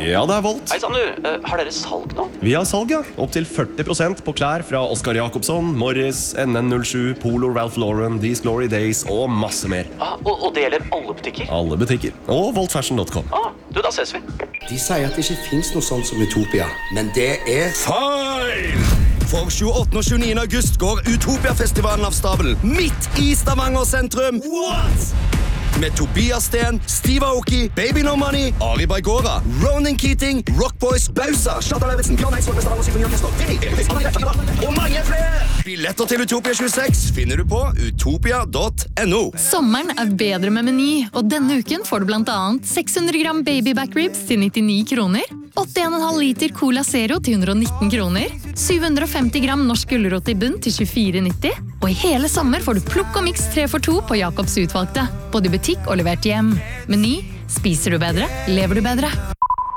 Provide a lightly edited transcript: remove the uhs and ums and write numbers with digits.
Ja, det Volt. Hei sann du, har dere salg nå? Vi har salg, ja. Opp til 40% på klær fra Oscar Jakobsson, Morris, NN07, Polo, Ralph Lauren, These Glory Days og masse mer. Og det gjelder alle butikker? Alle butikker. Og voltfashion.com. Du, da ses vi. De sier at det ikke finnes noe sånt som Utopia, men det feil! For 28. og 29. august går Utopia-festivalen av stabelen midt i Stavanger sentrum. What? Med Tobias Sten, Steve Aoki, Baby No Money, Ari Baigora, Ronan Keating, Rockboys, Bausa, Shatta Levinson, Bjørn Eidsvåg, Stavanger Symfoniorkester, og mange flere! Billetter til Utopia 26 finner du på utopia.no. Sommeren bedre med Meny, og denne uken får du blant annet 600 gram baby back ribs til 99 kroner, 8,5 liter Cola Zero til 119 kroner, 750 gram norsk gulrot i bunn til 24,90, og i hele sommer får du plukk og mix 3 for 2 på Jakobs utvalgte, både i butikk og levert hjem. Meny, spiser du bedre, lever du bedre.